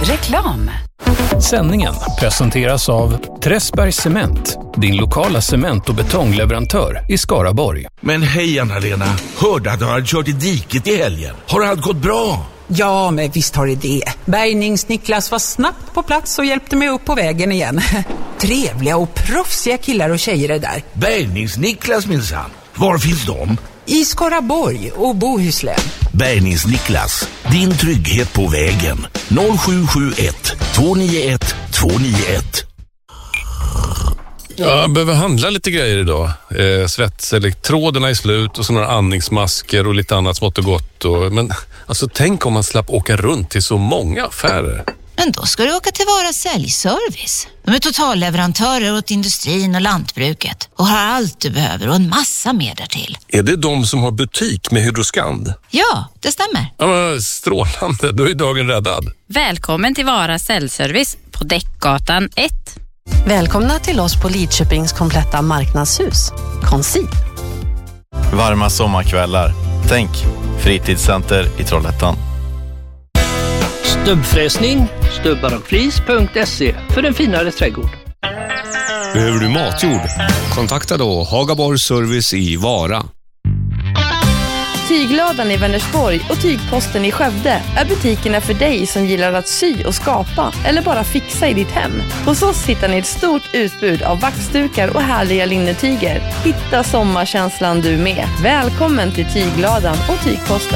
Reklam. Sändningen presenteras av Träsbergs Cement, din lokala cement- och betongleverantör i Skaraborg. Men hej Anna-Lena, hörde att du har kört i diket i helgen. Har allt gått bra? Ja, men visst har det. Bärgnings-Niklas var snabbt på plats och hjälpte mig upp på vägen igen. Trevliga och proffsiga killar och tjejer är där. Bärgnings-Niklas minsann. Var finns de? I Skaraborg och Bohuslän. Bärgnings-Niklas, din trygghet på vägen. 0771 291 291. Jag behöver handla lite grejer idag. Svetselektroderna är slut och så några andningsmasker och lite annat smått och gott. Men alltså, tänk om man slapp åka runt till så många affärer. Men då ska du åka till Vara Säljservice. De är totalleverantörer åt industrin och lantbruket och har allt du behöver och en massa mer därtill. Är det de som har butik med Hydroskand? Ja, det stämmer. Ja, men strålande. Då är dagen räddad. Välkommen till Vara Säljservice på Däckgatan 1. Välkomna till oss på Lidköpings kompletta marknadshus. Conceal. Varma sommarkvällar. Tänk, fritidscenter i Trollhättan. Stubbfräsning, stubbarochflis.se för en finare trädgård. Behöver du matjord? Kontakta då Hagaborg Service i Vara. Tyglådan i Vänersborg och Tygposten i Skövde är butikerna för dig som gillar att sy och skapa eller bara fixa i ditt hem. Hos oss hittar ni ett stort utbud av vaxdukar och härliga linnetyger. Hitta sommarkänslan du med. Välkommen till Tyglådan och Tygposten.